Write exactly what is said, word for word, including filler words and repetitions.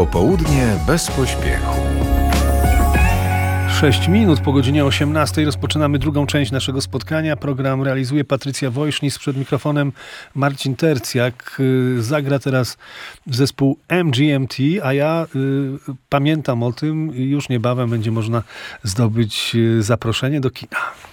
Popołudnie bez pośpiechu. Sześć minut po godzinie osiemnastej rozpoczynamy drugą część naszego spotkania. Program realizuje Patrycja Wojsznis, przed mikrofonem Marcin Tercjak. Zagra teraz zespół M G M T, a ja y, pamiętam o tym, już niebawem będzie można zdobyć zaproszenie do kina.